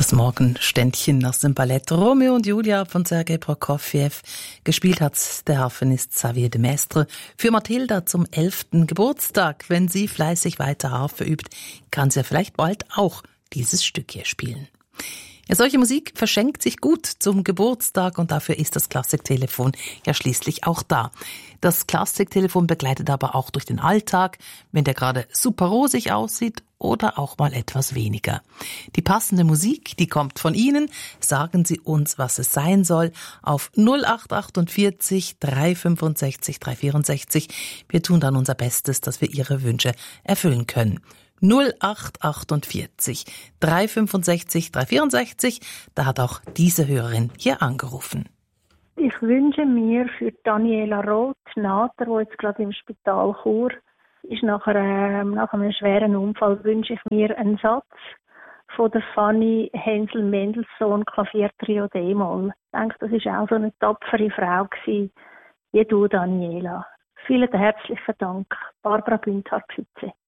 Das Morgenständchen aus dem Ballett Romeo und Julia von Sergei Prokofjew. Gespielt hat der Harfenist Xavier de Maistre für Mathilda zum 11. Geburtstag. Wenn sie fleißig weiter Harfe übt, kann sie ja vielleicht bald auch dieses Stück hier spielen. Ja, solche Musik verschenkt sich gut zum Geburtstag und dafür ist das Klassiktelefon ja schließlich auch da. Das Klassiktelefon begleitet aber auch durch den Alltag, wenn der gerade super rosig aussieht oder auch mal etwas weniger. Die passende Musik, die kommt von Ihnen. Sagen Sie uns, was es sein soll, auf 0848 365 364. Wir tun dann unser Bestes, dass wir Ihre Wünsche erfüllen können. 0848 365 364. Da hat auch diese Hörerin hier angerufen. Ich wünsche mir für Daniela Roth, Nater, die jetzt gerade im Spital Chur ist, nach einem schweren Unfall, wünsche ich mir einen Satz von der Fanny Hensel-Mendelssohn Klaviertrio D-Moll. Ich denke, das war auch so eine tapfere Frau gewesen, wie du, Daniela. Vielen herzlichen Dank, Barbara Bündhardt-Pütze.